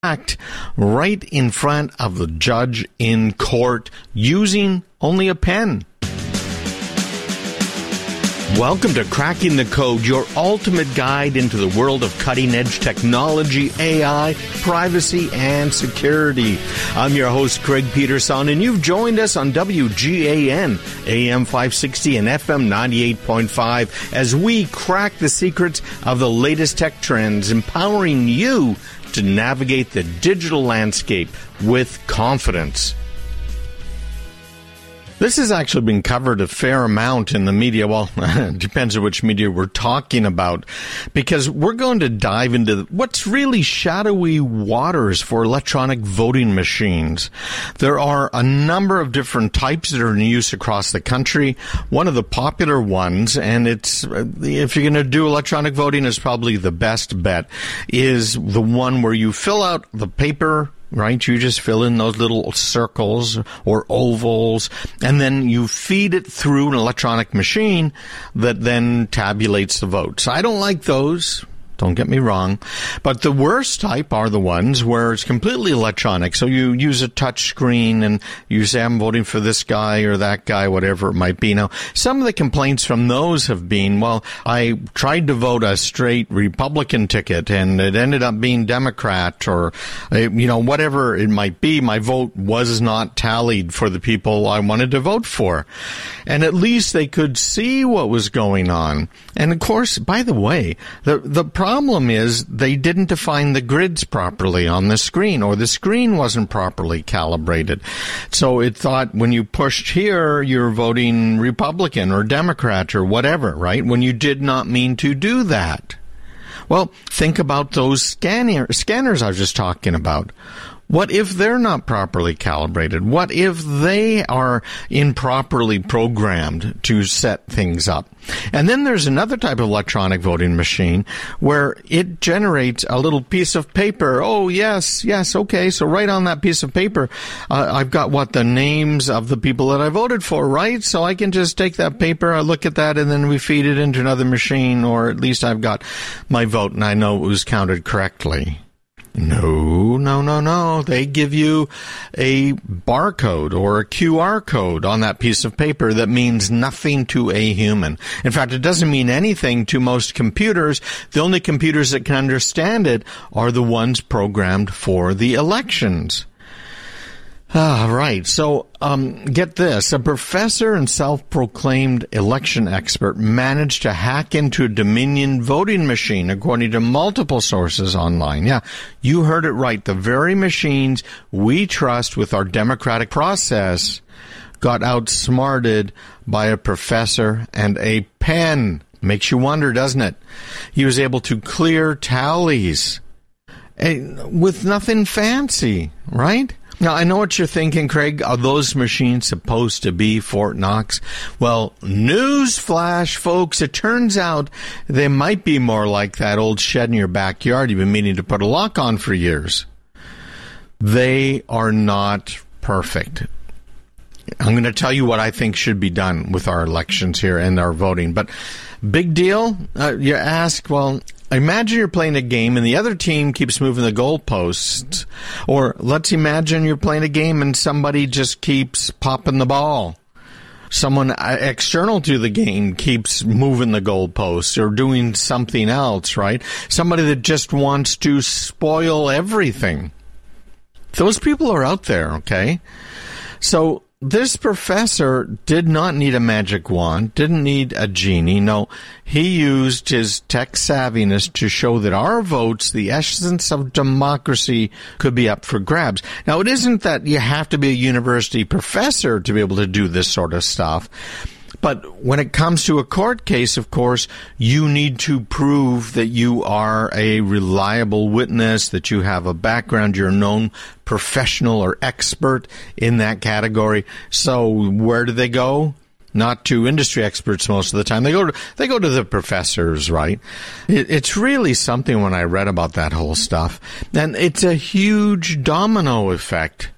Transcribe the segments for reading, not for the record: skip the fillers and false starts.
act right in front of the judge in court using only a pen. Welcome to Cracking the Code, your ultimate guide into the world of cutting-edge technology, AI, privacy, and security. I'm your host, Craig Peterson, and you've joined us on WGAN, AM 560 and FM 98.5, as we crack the secrets of the latest tech trends, empowering you to navigate the digital landscape with confidence. This has actually been covered a fair amount in the media. Well, it depends on which media we're talking about, because we're going to dive into what's really shadowy waters for electronic voting machines. There are a number of different types that are in use across the country. One of the popular ones, and it's, if you're going to do electronic voting, is probably the best bet, is the one where you fill out the paper, right? You just fill in those little circles or ovals, and then you feed it through an electronic machine that then tabulates the votes. I don't like those. Don't get me wrong. But the worst type are the ones where it's completely electronic. So you use a touch screen and you say, I'm voting for this guy or that guy, whatever it might be. Now, some of the complaints from those have been, well, I tried to vote a straight Republican ticket and it ended up being Democrat, or, whatever it might be. My vote was not tallied for the people I wanted to vote for. And at least they could see what was going on. And of course, by the way, the problem is they didn't define the grids properly on the screen, or the screen wasn't properly calibrated. So it thought when you pushed here, you're voting Republican or Democrat or whatever, right? When you did not mean to do that. Well, think about those scanners I was just talking about. What if they're not properly calibrated? What if they are improperly programmed to set things up? And then there's another type of electronic voting machine where it generates a little piece of paper. Oh, yes, okay. So right on that piece of paper, I've got the names of the people that I voted for, right? So I can just take that paper, I look at that, and then we feed it into another machine, or at least I've got my vote and I know it was counted correctly. No. They give you a barcode or a QR code on that piece of paper that means nothing to a human. In fact, it doesn't mean anything to most computers. The only computers that can understand it are the ones programmed for the elections. Right. So, get this. A professor and self-proclaimed election expert managed to hack into a Dominion voting machine, according to multiple sources online. Yeah, you heard it right. The very machines we trust with our democratic process got outsmarted by a professor and a pen. Makes you wonder, doesn't it? He was able to clear tallies with nothing fancy, right? Now, I know what you're thinking, Craig. Are those machines supposed to be Fort Knox? Well, newsflash, folks. It turns out they might be more like that old shed in your backyard you've been meaning to put a lock on for years. They are not perfect. I'm going to tell you what I think should be done with our elections here and our voting. But big deal? You ask, well, imagine you're playing a game and the other team keeps moving the goalposts. Or let's imagine you're playing a game and somebody just keeps popping the ball. Someone external to the game keeps moving the goalposts or doing something else, right? Somebody that just wants to spoil everything. Those people are out there, okay? So this professor did not need a magic wand, didn't need a genie. No, he used his tech savviness to show that our votes, the essence of democracy, could be up for grabs. Now, it isn't that you have to be a university professor to be able to do this sort of stuff. But when it comes to a court case, of course, you need to prove that you are a reliable witness, that you have a background, you're a known professional or expert in that category. So where do they go? Not to industry experts most of the time. They go to the professors, right? It's really something when I read about that whole stuff. And it's a huge domino effect.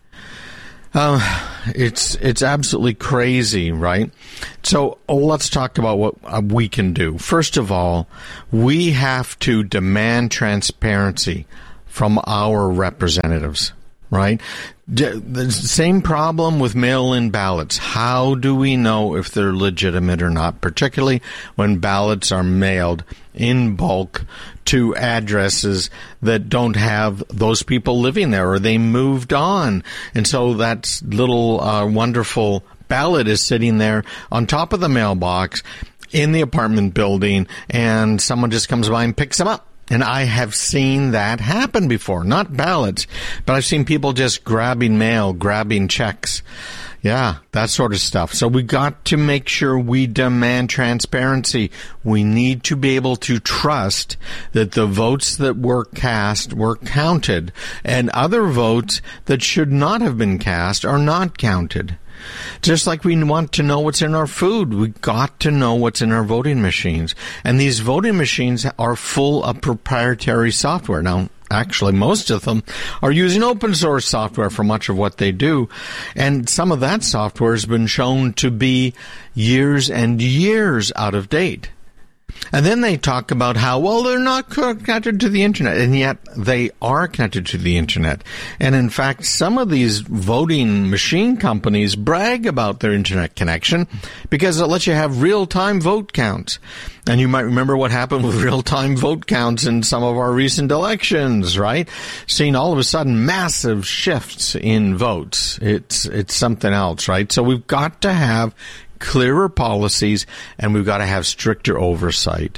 It's absolutely crazy, right? So let's talk about what we can do. First of all, we have to demand transparency from our representatives, right? The same problem with mail-in ballots. How do we know if they're legitimate or not, particularly when ballots are mailed in bulk to addresses that don't have those people living there, or they moved on? And so that little wonderful ballot is sitting there on top of the mailbox in the apartment building, and someone just comes by and picks them up. And I have seen that happen before. Not ballots, but I've seen people just grabbing mail, grabbing checks. Yeah, that sort of stuff. So we got to make sure we demand transparency. We need to be able to trust that the votes that were cast were counted, and other votes that should not have been cast are not counted. Just like we want to know what's in our food, we got to know what's in our voting machines. And these voting machines are full of proprietary software. Now, actually, most of them are using open source software for much of what they do. And some of that software has been shown to be years and years out of date. And then they talk about how, well, they're not connected to the internet, and yet they are connected to the internet. And in fact, some of these voting machine companies brag about their internet connection because it lets you have real-time vote counts. And you might remember what happened with real-time vote counts in some of our recent elections, right? Seeing all of a sudden massive shifts in votes. It's something else, right? So we've got to have clearer policies, and we've got to have stricter oversight.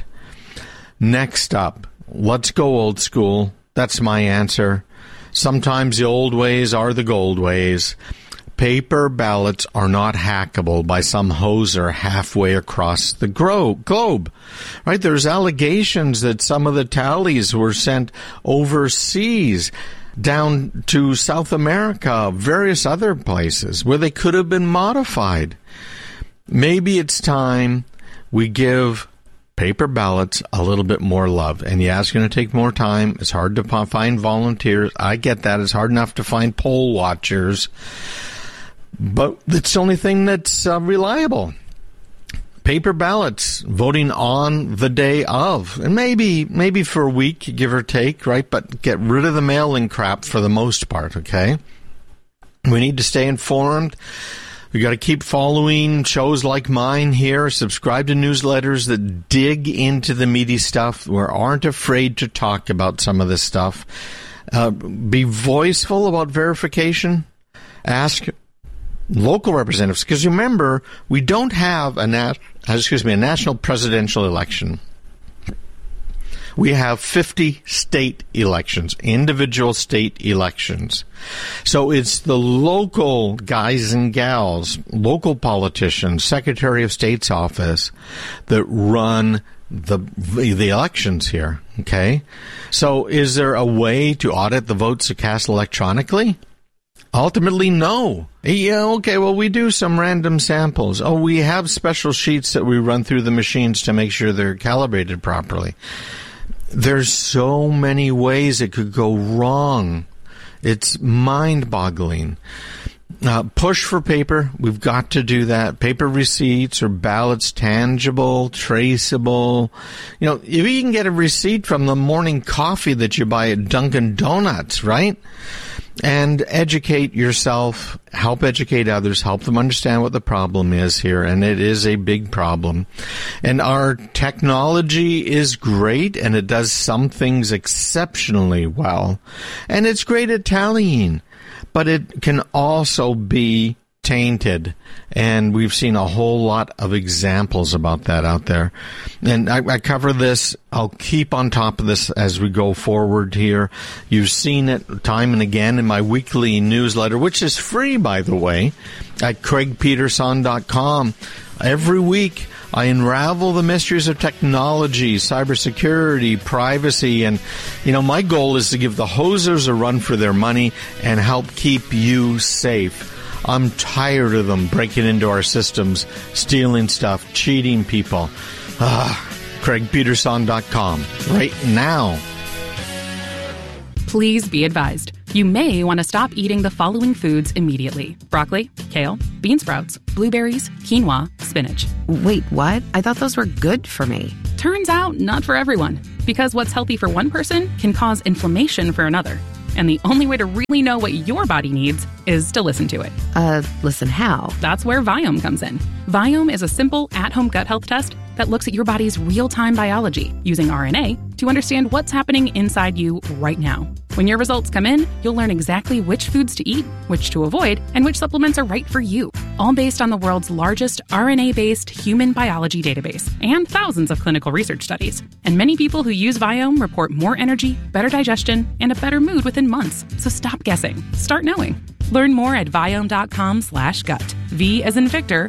Next up, let's go old school. That's my answer. Sometimes the old ways are the gold ways. Paper ballots are not hackable by some hoser halfway across the globe. Right? There's allegations that some of the tallies were sent overseas, down to South America, various other places where they could have been modified. Maybe it's time we give paper ballots a little bit more love. And yeah, it's going to take more time. It's hard to find volunteers. I get that. It's hard enough to find poll watchers. But it's the only thing that's reliable. Paper ballots, voting on the day of. And maybe for a week, give or take, right? But get rid of the mail-in crap for the most part, okay? We need to stay informed. We got to keep following shows like mine here, subscribe to newsletters that dig into the meaty stuff, or aren't afraid to talk about some of this stuff. Be voiceful about verification. Ask local representatives, because remember, we don't have a national presidential election. We have 50 state elections, individual state elections. So it's the local guys and gals, local politicians, Secretary of State's office that run the elections here, okay? So is there a way to audit the votes cast electronically? Ultimately, no. Yeah, okay, well, we do some random samples. Oh, we have special sheets that we run through the machines to make sure they're calibrated properly. There's so many ways it could go wrong. It's mind-boggling. Push for paper. We've got to do that. Paper receipts or ballots, tangible, traceable. You know, if you can get a receipt from the morning coffee that you buy at Dunkin' Donuts, right? And educate yourself, help educate others, help them understand what the problem is here, and it is a big problem. And our technology is great, and it does some things exceptionally well, and it's great at tallying, but it can also be tainted, and we've seen a whole lot of examples about that out there. And I cover this. I'll keep on top of this as we go forward here. You've seen it time and again in my weekly newsletter, which is free, by the way, at craigpeterson.com. Every week, I unravel the mysteries of technology, cybersecurity, privacy, and, you know, my goal is to give the hosers a run for their money and help keep you safe. I'm tired of them breaking into our systems, stealing stuff, cheating people. CraigPeterson.com right now. Please be advised. You may want to stop eating the following foods immediately: broccoli, kale, bean sprouts, blueberries, quinoa, spinach. Wait, what? I thought those were good for me. Turns out, not for everyone, because what's healthy for one person can cause inflammation for another. And the only way to really know what your body needs is to listen to it. Listen how? That's where Viome comes in. Viome is a simple, at-home gut health test that looks at your body's real-time biology using RNA to understand what's happening inside you right now. When your results come in, you'll learn exactly which foods to eat, which to avoid, and which supplements are right for you, all based on the world's largest RNA-based human biology database and thousands of clinical research studies. And many people who use Viome report more energy, better digestion, and a better mood within months. So stop guessing. Start knowing. Learn more at Viome.com/gut. V as in Victor,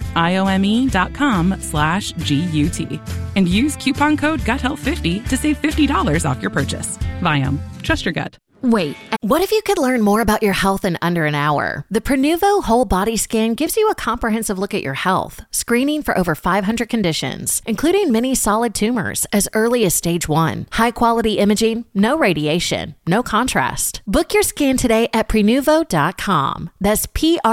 IOME.com/GUT. And use coupon code GUTHEALTH50 to save $50 off your purchase. Viome. Trust your gut. Wait, what if you could learn more about your health in under an hour? The Prenuvo Whole Body Scan gives you a comprehensive look at your health, screening for over 500 conditions, including many solid tumors as early as stage 1. High-quality imaging, no radiation, no contrast. Book your scan today at Prenuvo.com. That's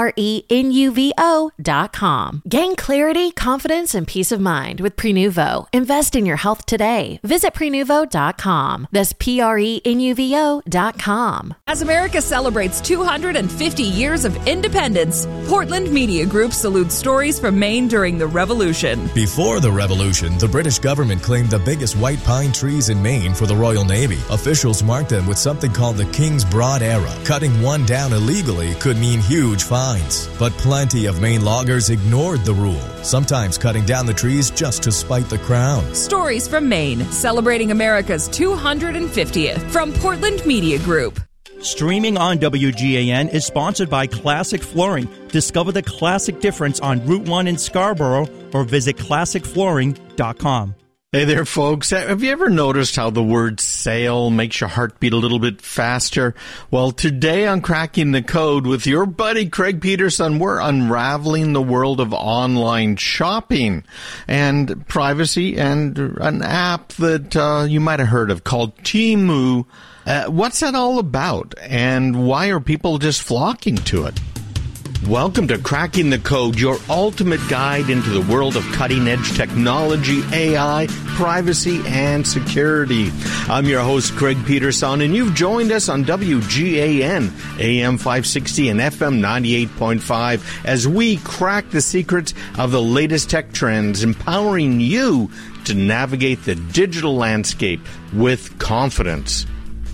Prenuvo.com. Gain clarity, confidence, and peace of mind with Prenuvo. Invest in your health today. Visit Prenuvo.com. That's Prenuvo.com. As America celebrates 250 years of independence, Portland Media Group salutes stories from Maine during the Revolution. Before the Revolution, the British government claimed the biggest white pine trees in Maine for the Royal Navy. Officials marked them with something called the King's Broad Era. Cutting one down illegally could mean huge fines. But plenty of Maine loggers ignored the rule, sometimes cutting down the trees just to spite the crown. Stories from Maine, celebrating America's 250th from Portland Media Group. Streaming on WGAN is sponsored by Classic Flooring. Discover the classic difference on Route 1 in Scarborough or visit classicflooring.com. Hey there, folks. Have you ever noticed how the word sale makes your heart beat a little bit faster? Well, today on Cracking the Code with your buddy Craig Peterson, we're unraveling the world of online shopping and privacy and an app that you might have heard of called Temu. What's that all about, and why are people just flocking to it? Welcome to Cracking the Code, your ultimate guide into the world of cutting-edge technology, AI, privacy, and security. I'm your host, Craig Peterson, and you've joined us on WGAN, AM 560 and FM 98.5, as we crack the secrets of the latest tech trends, empowering you to navigate the digital landscape with confidence.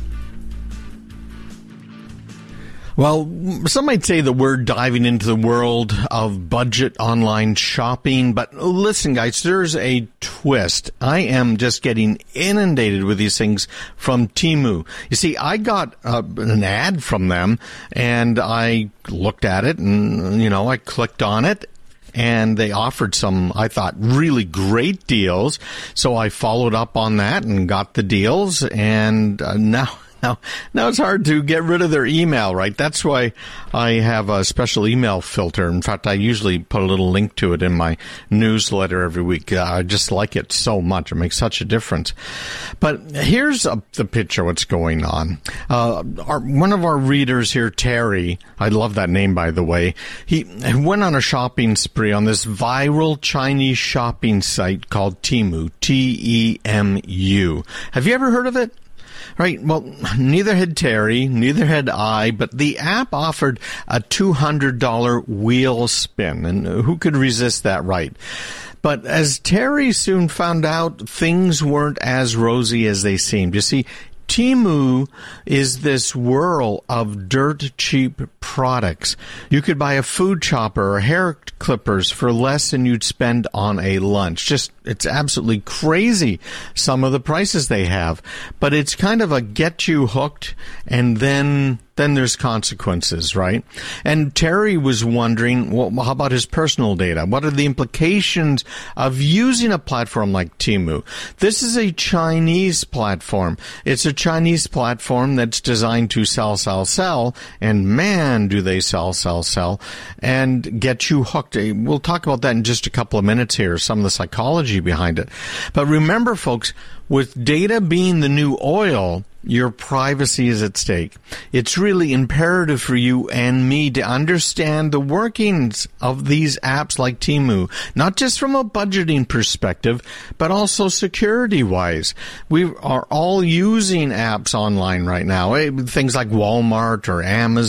Well, some might say that we're diving into the world of budget online shopping, but listen, guys, there's a twist. I am just getting inundated with these things from Temu. You see, I got an ad from them, and I looked at it, and, I clicked on it, and they offered some, I thought, really great deals. So I followed up on that and got the deals, and now it's hard to get rid of their email, right? That's why I have a special email filter. In fact, I usually put a little link to it in my newsletter every week. I just like it so much. It makes such a difference. But here's the picture of what's going on. One of our readers here, Terry, I love that name, by the way, he went on a shopping spree on this viral Chinese shopping site called Temu, T-E-M-U. Have you ever heard of it? Right. Well, neither had Terry, neither had I, but the app offered a $200 wheel spin, and who could resist that, right? But as Terry soon found out, things weren't as rosy as they seemed. You see, Temu is this whirl of dirt cheap products. You could buy a food chopper or hair clippers for less than you'd spend on a lunch. It's absolutely crazy, some of the prices they have. But it's kind of a get you hooked, and then there's consequences, right? And Terry was wondering, well, how about his personal data? What are the implications of using a platform like Temu? This is a Chinese platform. It's a Chinese platform that's designed to sell, and man, do they sell, and get you hooked. We'll talk about that in just a couple of minutes here, some of the psychology behind it. But remember, folks, with data being the new oil, Your privacy is at stake. It's really imperative for you and me to understand the workings of these apps like Temu, not just from a budgeting perspective, but also security-wise. We are all using apps online right now, things like Walmart or Amazon